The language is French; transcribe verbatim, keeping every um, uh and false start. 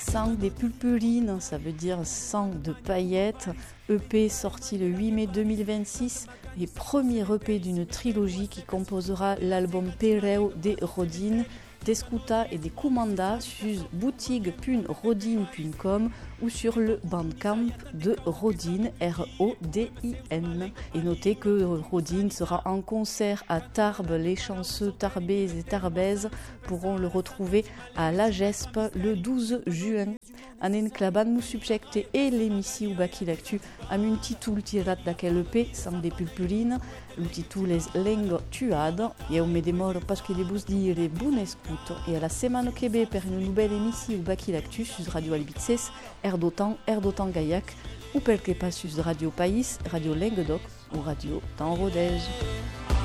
Sang des pulpurines, ça veut dire sang de paillettes. E P sorti le huit mai deux mille vingt-six et premier E P d'une trilogie qui composera l'album Pereu de Rodin, d'Escuta et des Commandas sur boutique point rodin point com ou sur le Bandcamp de Rodin, R O D I N. Et notez que Rodin sera en concert à Tarbes. Les chanceux tarbais et tarbaises pourront le retrouver à la Gespe le douze juin. Anen klaban nous subjecte et l'émission Baki l'actu am un titul tirat d'aquel E P, Sang des pulpurines, le titul est Lengo tuad, et on me demore parce que les bus dire bonne écoute, et à la semaine que ve per une nouvelle émission Baki l'actu sur Radio Albitses, Air d'Otan, Air d'Otan Gaillac, ou per que pas sur Radio País, Radio Languedoc ou Radio Temps Rodez.